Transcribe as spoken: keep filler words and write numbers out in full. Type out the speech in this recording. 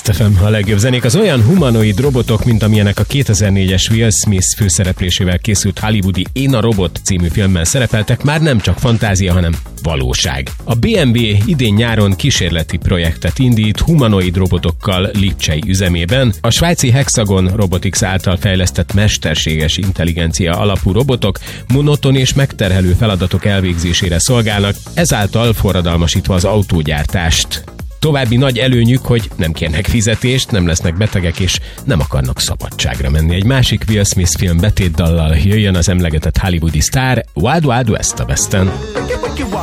Blast ef em, a legjobb zenék. Az olyan humanoid robotok, mint amilyenek a kétezer-négyes Will Smith főszereplésével készült hollywoodi Én a Robot című filmben szerepeltek, már nem csak fantázia, hanem valóság. A bé em vé idén nyáron kísérleti projektet indít humanoid robotokkal Lipcsei üzemében. A svájci Hexagon Robotics által fejlesztett mesterséges intelligencia alapú robotok monoton és megterhelő feladatok elvégzésére szolgálnak, ezáltal forradalmasítva az autógyártást. További nagy előnyük, hogy nem kérnek fizetést, nem lesznek betegek és nem akarnak szabadságra menni. Egy másik Will Smith film betétdallal jöjjön az emlegetett hollywoodi sztár, Wild Wild West a Westen.